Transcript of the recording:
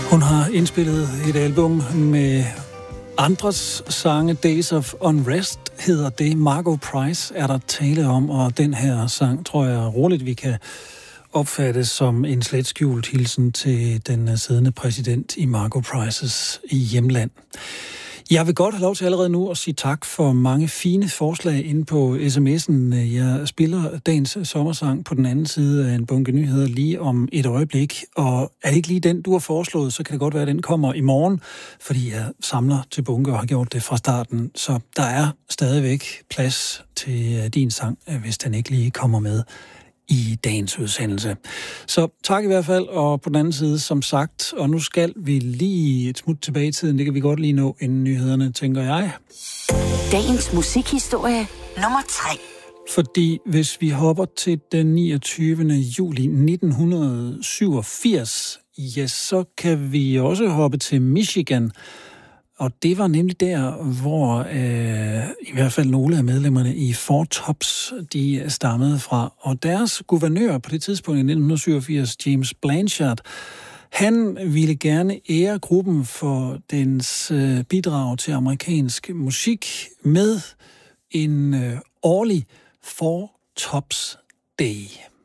Hun har indspillet et album med andres sange. Days of Unrest hedder det. Margot Price er der tale om, og den her sang tror jeg roligt, vi kan opfattes som en slet skjult hilsen til den siddende præsident i Margot Prices hjemland. Jeg vil godt have lov til allerede nu at sige tak for mange fine forslag inde på sms'en. Jeg spiller dagens sommersang på den anden side af en bunke nyheder lige om et øjeblik. Og er det ikke lige den, du har foreslået, så kan det godt være, at den kommer i morgen, fordi jeg samler til bunke og har gjort det fra starten. Så der er stadigvæk plads til din sang, hvis den ikke lige kommer med i dagens udsendelse. Så tak i hvert fald, og på den anden side, som sagt, og nu skal vi lige et smut tilbage i tiden, det kan vi godt lige nå inden nyhederne, tænker jeg. Dagens musikhistorie nummer 3. Fordi hvis vi hopper til den 29. juli 1987, ja, så kan vi også hoppe til Michigan. Og det var nemlig der, hvor i hvert fald nogle af medlemmerne i Four Tops, de stammede fra. Og deres guvernør på det tidspunkt i 1987, James Blanchard, han ville gerne ære gruppen for dens bidrag til amerikansk musik med en årlig Four Tops Day.